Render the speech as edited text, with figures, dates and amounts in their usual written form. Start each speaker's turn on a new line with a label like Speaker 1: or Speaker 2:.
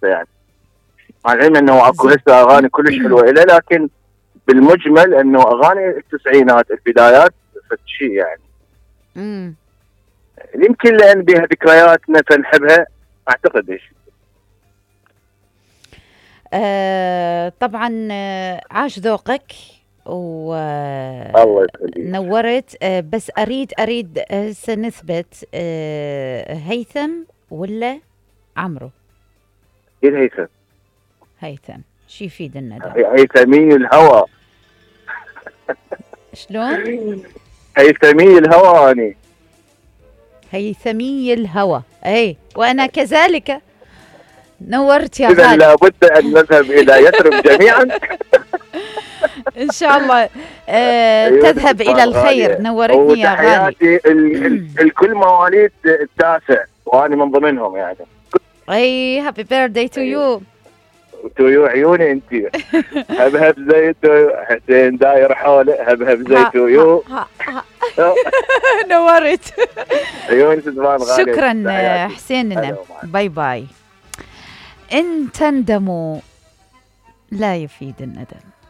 Speaker 1: هسه يعني، مع العلم انه اكو هسه اغاني كلش حلوه له، لكن بالمجمل انه اغاني التسعينات البدايات شيء يعني. يمكن لان بها ذكريات مثلا نحبها، اعتقد ايش.
Speaker 2: طبعا عاش ذوقك
Speaker 1: الله يخليك.
Speaker 2: نورت. بس اريد سنثبت هيثم ولا عمرو؟
Speaker 1: ايه
Speaker 2: هيثم شو يفيد الندم؟
Speaker 1: هيثمي الهوى.
Speaker 2: شلون؟
Speaker 1: هيثمي الهوى اني.
Speaker 2: هيثمي الهوى، اي وانا كذلك. نورت يا
Speaker 1: اذا
Speaker 2: غالي.
Speaker 1: لابد ان نذهب الى يثرب جميعا.
Speaker 2: ان شاء الله تذهب الى الخير. نورتني يا غالي.
Speaker 1: الكل مواليد التاسع وانا من ضمنهم يعني.
Speaker 2: اي هابي بيرثداي تو يو.
Speaker 1: تو يو عيوني انت. هبهب زي حسين داير حوله، هبهب زي تو يو.
Speaker 2: نورت.
Speaker 1: عيوني سدمان غالي.
Speaker 2: شكرا حسين. باي باي. إن تندموا لا يفيد الندم.